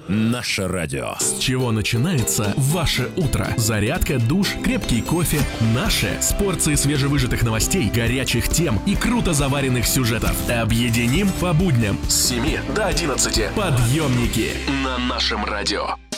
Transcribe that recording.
Наше радио. С чего начинается ваше утро? Зарядка, душ, крепкий кофе. Наше с порцией свежевыжатых новостей, горячих тем и круто заваренных сюжетов. Объединим по будням с 7 до 11. Подъемники на нашем радио.